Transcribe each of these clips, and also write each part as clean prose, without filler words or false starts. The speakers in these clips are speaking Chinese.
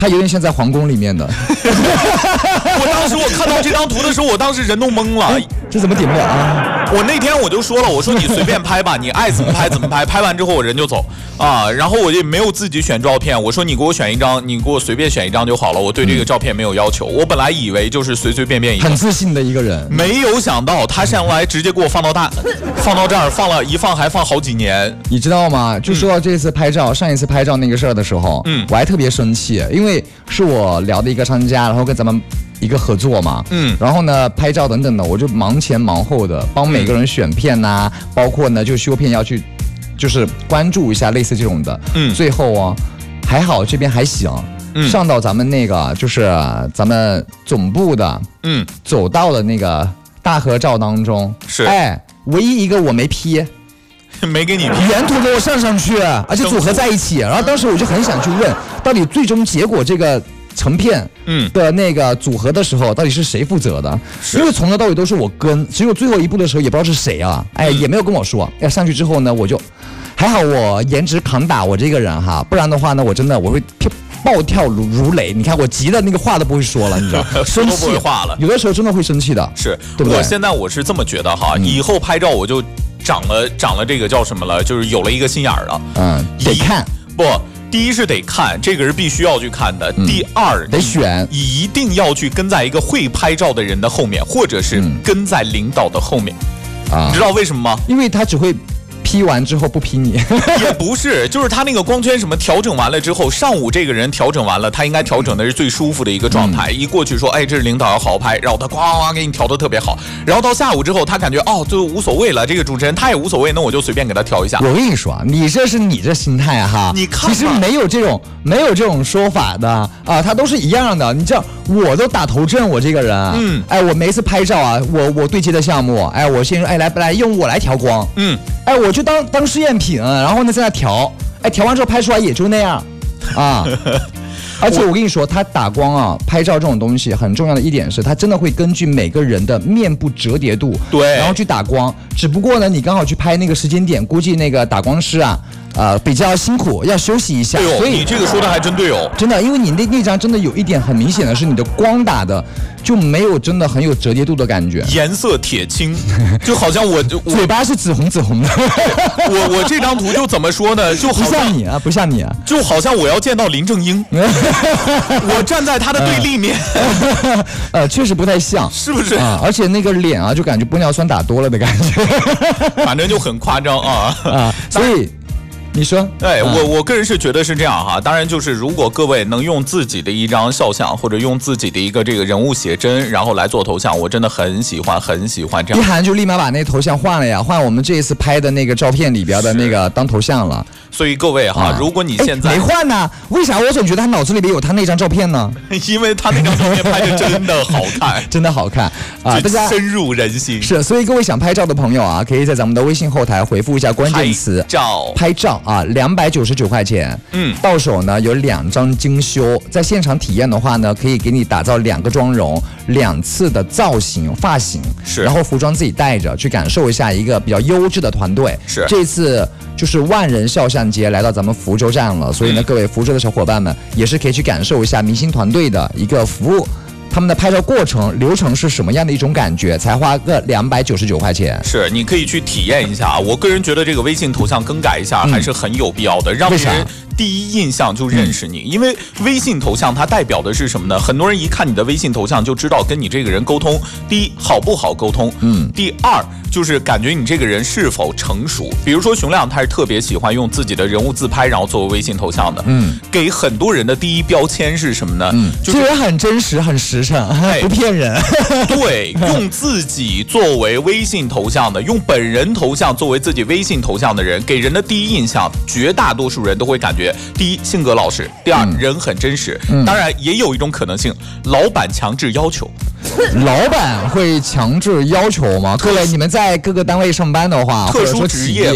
他有点像在皇宫里面的。 我看到这张图的时候，我当时人都懵了。 这怎么点不了啊？ 我那天我就说了，我说你随便拍吧，你爱怎么拍怎么拍，拍完之后我人就走啊。然后我也没有自己选照片，我说你给我选一张，你给我随便选一张就好了，我对这个照片没有要求。我本来以为就是随随便便一个， 很自信的一个人， 没有想到他上来直接给我放到这儿，还放好几年。 你知道吗？就说到这次拍照，上一次拍照那个事儿的时候，我还特别生气，因为是我聊的一个商家，然后跟咱们一个合作嘛，然后呢拍照等等的，我就忙前忙后的帮每个人选片呐，包括呢就修片要去，就是关注一下类似这种的，最后啊还好这边还行，上到咱们那个就是咱们总部的，走到了那个大合照当中， 是， 唯一一个我没 P。 没给你 P， 原图给我上去，而且组合在一起。然后当时我就很想去问，到底最终结果这个成片的那个组合的时候，到底是谁负责的？因为从头到尾都是我跟，只有最后一步的时候也不知道是谁啊，也没有跟我说。上去之后呢，我就还好我颜值扛打我这个人哈，不然的话呢，我会暴跳如雷。你看我急的那个话都不会说了，你知道，生气不会话了， 有的时候真的会生气的， 是对不对？ 现在我是这么觉得哈，以后拍照我就长了这个叫什么了，就是有了一个心眼儿了。 得看不。第一是得看，这个是必须要去看的。第二得选， 一定要去跟在一个会拍照的人的后面，或者是跟在领导的后面。你知道为什么吗？ 因为他只会P 完之后不 P 你， 也不是，就是他那个光圈什么调整完了之后，上午这个人调整完了，他应该调整的是最舒服的一个状态。一过去说，这是领导要好好拍，然后他呱给你调得特别好。然后到下午之后，他感觉就无所谓了，这个主持人他也无所谓，那我就随便给他调一下。 我跟你说，你这是你这心态哈， 你看， 其实没有这种说法的啊，他都是一样的。你知道，我都打头阵，我这个人，我每一次拍照啊，我对接的项目，我先说，来用我来调光，我就当试验品，然后呢在那调，调完之后拍出来也就那样，啊。而且我跟你说，他打光啊，拍照这种东西很重要的一点是，他真的会根据每个人的面部折叠度， 对， 然后去打光。只不过呢，你刚好去拍那个时间点，估计那个打光师啊，比较辛苦，要休息一下。 对哦， 所以你这个说的还真对哦， 真的，因为你那张真的有一点很明显的是，你的光打的就没有真的很有折叠度的感觉， 颜色铁青，就好像我嘴巴是紫红的。 我这张图就怎么说呢？就好像不像你啊， 就好像我要见到林正英，我站在他的对立面， 确实不太像， 是不是？ 而且那个脸啊，就感觉玻尿酸打多了的感觉， 反正就很夸张啊。 所以。你说， 对我个人是觉得是这样哈。当然，就是如果各位能用自己的一张肖像，或者用自己的一个这个人物写真，然后来做头像，我真的很喜欢这样。 一涵就立马把那头像换了呀，换我们这一次拍的那个照片里边的那个当头像了。 所以各位哈，如果你现在没换呢，为啥我总觉得他脑子里边有他那张照片呢？ 因为他那张照片拍的真的好看， 真的好看啊！大家深入人心。 是，所以各位想拍照的朋友啊，可以在咱们的微信后台回复一下关键词“拍照”啊，299块钱。到手呢有2张精修，在现场体验的话呢，可以给你打造2个妆容，2次的造型发型， 是， 然后服装自己带着去感受一下一个比较优质的团队。 是， 这次就是万人肖像节来到咱们福州站了，所以呢，各位福州的小伙伴们也是可以去感受一下明星团队的一个服务。他们的拍照过程流程是什么样的一种感觉？才花个299块钱。 是，你可以去体验一下。我个人觉得这个微信头像更改一下还是很有必要的，让别人第一印象就认识你。因为微信头像它代表的是什么呢？很多人一看你的微信头像就知道跟你这个人沟通，第一好不好沟通，第二就是感觉你这个人是否成熟。比如说熊亮他是特别喜欢用自己的人物自拍然后作为微信头像的，给很多人的第一标签是什么呢？ 就是这人很真实很实诚，不骗人。 对，用自己作为微信头像的，用本人头像作为自己微信头像的人，给人的第一印象绝大多数人都会感觉，第一性格老实，第二人很真实。当然也有一种可能性，老板强制要求。 老板会强制要求吗？各位，你们在各个单位上班的话， 特殊职业嘛，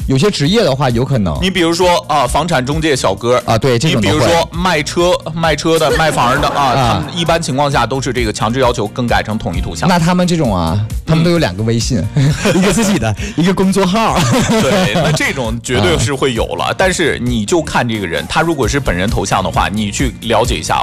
有些职业的话有可能。 你比如说房产中介小哥啊，对，这种你比如说卖车的、卖房的他们一般情况下都是这个强制要求更改成统一图像。 那他们这种他们都有2个微信，一个自己的，一个工作号。 对，那这种绝对是会有了。但是你就看这个人，他如果是本人头像的话，你去了解一下。